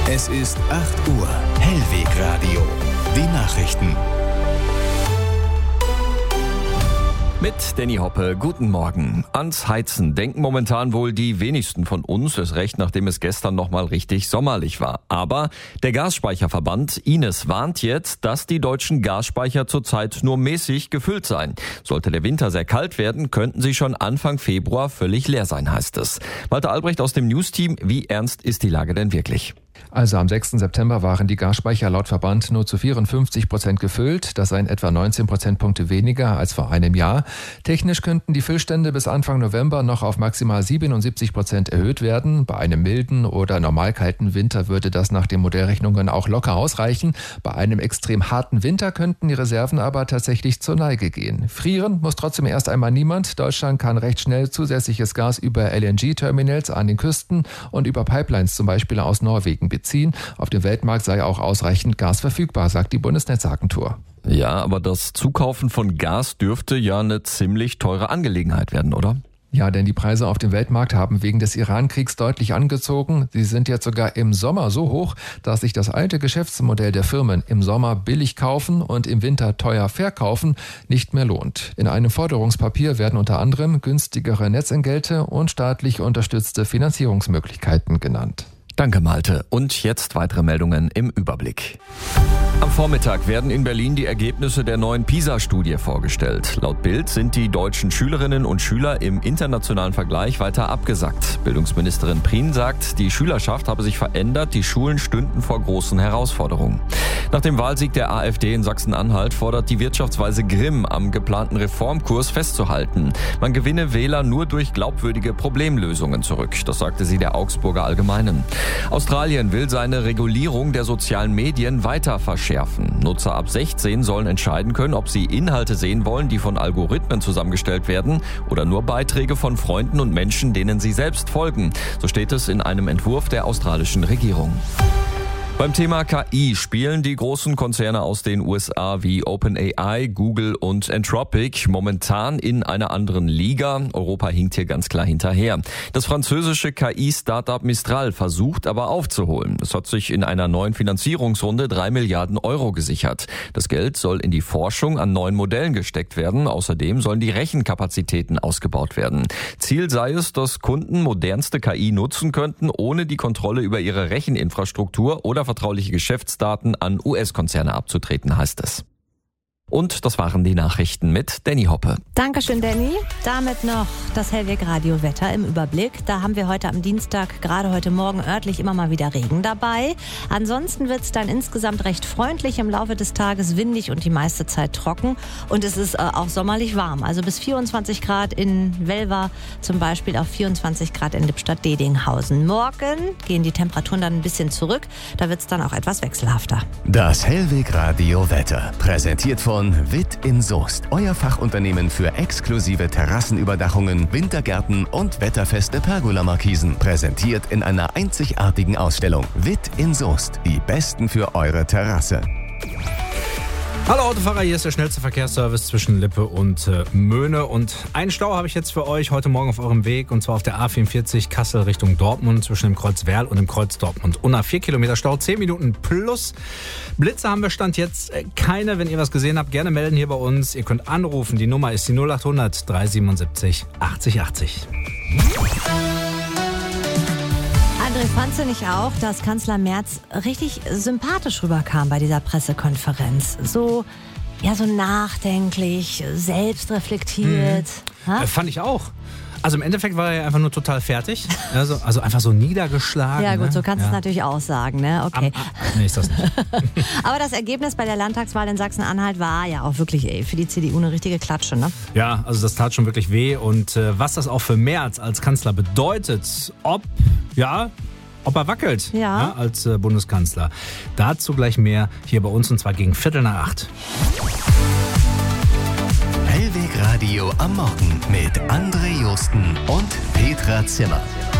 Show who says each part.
Speaker 1: Es ist 8 Uhr. Hellwegradio. Die Nachrichten.
Speaker 2: Mit Danny Hoppe, guten Morgen. Ans Heizen denken momentan wohl die wenigsten von uns, erst recht nachdem es gestern nochmal richtig sommerlich war. Aber der Gasspeicherverband Ines warnt jetzt, dass die deutschen Gasspeicher zurzeit nur mäßig gefüllt seien. Sollte der Winter sehr kalt werden, könnten sie schon Anfang Februar völlig leer sein, heißt es. Walter Albrecht aus dem News-Team, wie ernst ist die Lage denn wirklich?
Speaker 3: Also am 6. September waren die Gasspeicher laut Verband nur zu 54% gefüllt. Das seien etwa 19 Prozentpunkte weniger als vor einem Jahr. Technisch könnten die Füllstände bis Anfang November noch auf maximal 77% erhöht werden. Bei einem milden oder normal kalten Winter würde das nach den Modellrechnungen auch locker ausreichen. Bei einem extrem harten Winter könnten die Reserven aber tatsächlich zur Neige gehen. Frieren muss trotzdem erst einmal niemand. Deutschland kann recht schnell zusätzliches Gas über LNG-Terminals an den Küsten und über Pipelines zum Beispiel aus Norwegen beziehen. Auf dem Weltmarkt sei auch ausreichend Gas verfügbar, sagt die Bundesnetzagentur.
Speaker 2: Ja, aber das Zukaufen von Gas dürfte ja eine ziemlich teure Angelegenheit werden, oder?
Speaker 3: Ja, denn die Preise auf dem Weltmarkt haben wegen des Iran-Kriegs deutlich angezogen. Sie sind jetzt sogar im Sommer so hoch, dass sich das alte Geschäftsmodell der Firmen im Sommer billig kaufen und im Winter teuer verkaufen nicht mehr lohnt. In einem Forderungspapier werden unter anderem günstigere Netzentgelte und staatlich unterstützte Finanzierungsmöglichkeiten genannt.
Speaker 2: Danke, Malte. Und jetzt weitere Meldungen im Überblick. Am Vormittag werden in Berlin die Ergebnisse der neuen PISA-Studie vorgestellt. Laut Bild sind die deutschen Schülerinnen und Schüler im internationalen Vergleich weiter abgesackt. Bildungsministerin Prien sagt, die Schülerschaft habe sich verändert, die Schulen stünden vor großen Herausforderungen. Nach dem Wahlsieg der AfD in Sachsen-Anhalt fordert die Wirtschaftsweise Grimm, am geplanten Reformkurs festzuhalten. Man gewinne Wähler nur durch glaubwürdige Problemlösungen zurück. Das sagte sie der Augsburger Allgemeinen. Australien will seine Regulierung der sozialen Medien weiter verschärfen. Nutzer ab 16 sollen entscheiden können, ob sie Inhalte sehen wollen, die von Algorithmen zusammengestellt werden oder nur Beiträge von Freunden und Menschen, denen sie selbst folgen. So steht es in einem Entwurf der australischen Regierung. Beim Thema KI spielen die großen Konzerne aus den USA wie OpenAI, Google und Anthropic momentan in einer anderen Liga. Europa hinkt hier ganz klar hinterher. Das französische KI-Startup Mistral versucht aber aufzuholen. Es hat sich in einer neuen Finanzierungsrunde 3 Milliarden Euro gesichert. Das Geld soll in die Forschung an neuen Modellen gesteckt werden. Außerdem sollen die Rechenkapazitäten ausgebaut werden. Ziel sei es, dass Kunden modernste KI nutzen könnten, ohne die Kontrolle über ihre Recheninfrastruktur oder vertrauliche Geschäftsdaten an US-Konzerne abzutreten, heißt es. Und das waren die Nachrichten mit Danny Hoppe.
Speaker 4: Dankeschön, Danny. Damit noch das Hellweg-Radio-Wetter im Überblick. Da haben wir heute am Dienstag, gerade heute Morgen örtlich immer mal wieder Regen dabei. Ansonsten wird es dann insgesamt recht freundlich, im Laufe des Tages windig und die meiste Zeit trocken. Und es ist auch sommerlich warm. Also bis 24 Grad in Welver, zum Beispiel auf 24 Grad in Lippstadt-Dedinghausen. Morgen gehen die Temperaturen dann ein bisschen zurück. Da wird es dann auch etwas wechselhafter.
Speaker 1: Das Hellwegradio-Wetter, präsentiert von Witt in Soest. Euer Fachunternehmen für exklusive Terrassenüberdachungen, Wintergärten und wetterfeste Pergola-Markisen. Präsentiert in einer einzigartigen Ausstellung. Witt in Soest. Die Besten für eure Terrasse.
Speaker 5: Hallo Autofahrer, hier ist der schnellste Verkehrsservice zwischen Lippe und Möhne. Und einen Stau habe ich jetzt für euch heute Morgen auf eurem Weg, und zwar auf der A44 Kassel Richtung Dortmund zwischen dem Kreuz Werl und dem Kreuz Dortmund. Unter 4 Kilometer Stau, 10 Minuten plus. Blitze haben wir Stand jetzt keine. Wenn ihr was gesehen habt, gerne melden hier bei uns. Ihr könnt anrufen, die Nummer ist die 0800 377 80 80.
Speaker 4: André, fandst du nicht auch, dass Kanzler Merz richtig sympathisch rüberkam bei dieser Pressekonferenz? So nachdenklich, selbstreflektiert.
Speaker 5: Fand ich auch. Also im Endeffekt war er einfach nur total fertig. Also einfach so niedergeschlagen.
Speaker 4: Ja gut, so
Speaker 5: ne?
Speaker 4: kannst du es natürlich auch sagen, ne? Okay.
Speaker 5: Nee, ist das nicht.
Speaker 4: Aber das Ergebnis bei der Landtagswahl in Sachsen-Anhalt war ja auch wirklich für die CDU eine richtige Klatsche, ne?
Speaker 5: Ja, also das tat schon wirklich weh. Und was das auch für Merz als Kanzler bedeutet, ob er wackelt als Bundeskanzler. Dazu gleich mehr hier bei uns, und zwar gegen 7:45.
Speaker 1: Hellwegradio am Morgen mit André Josten und Petra Zimmer.